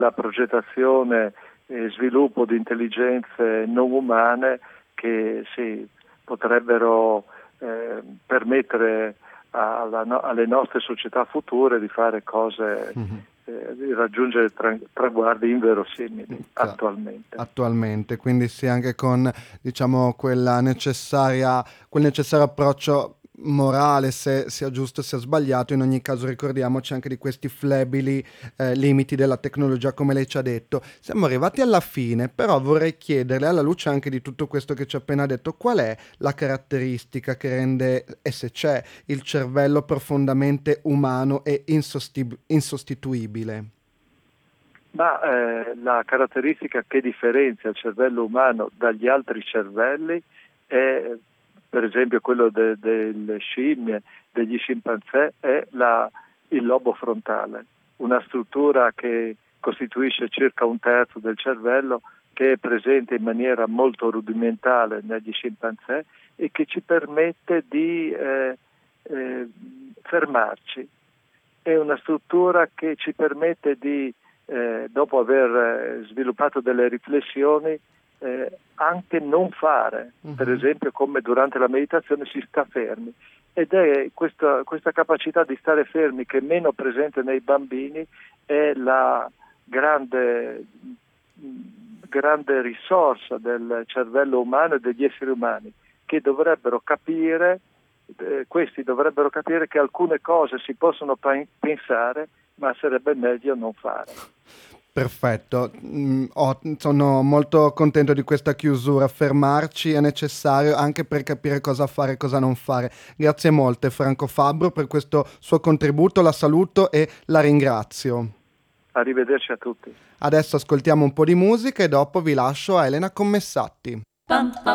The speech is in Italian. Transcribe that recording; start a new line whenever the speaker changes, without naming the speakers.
la progettazione e sviluppo di intelligenze non umane che potrebbero permettere alle nostre società future di fare cose, di raggiungere traguardi inverosimili
attualmente, quindi sì, anche con quel necessario approccio morale, se sia giusto sia sbagliato. In ogni caso ricordiamoci anche di questi flebili limiti della tecnologia, come lei ci ha detto. Siamo arrivati alla fine, però vorrei chiederle, alla luce anche di tutto questo che ci ha appena detto, qual è la caratteristica che rende, e se c'è, il cervello profondamente umano e insostituibile?
La caratteristica che differenzia il cervello umano dagli altri cervelli è, per esempio, quello delle scimmie, degli scimpanzé, è il lobo frontale, una struttura che costituisce circa un terzo del cervello, che è presente in maniera molto rudimentale negli scimpanzé e che ci permette di fermarci. È una struttura che ci permette di, dopo aver sviluppato delle riflessioni, anche non fare, per esempio come durante la meditazione si sta fermi, ed è questa capacità di stare fermi, che è meno presente nei bambini, è la grande risorsa del cervello umano e degli esseri umani, che dovrebbero capire, questi dovrebbero capire che alcune cose si possono pensare, ma sarebbe meglio non fare.
Perfetto, sono molto contento di questa chiusura. Fermarci è necessario anche per capire cosa fare e cosa non fare. Grazie molte Franco Fabbro per questo suo contributo, la saluto e la ringrazio.
Arrivederci a tutti.
Adesso ascoltiamo un po' di musica e dopo vi lascio a Elena Commessatti.